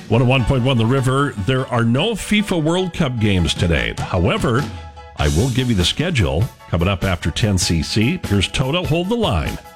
101.1 The River. There are no FIFA World Cup games today. However, I will give you the schedule coming up after 10 CC. Here's Toto. Hold the line.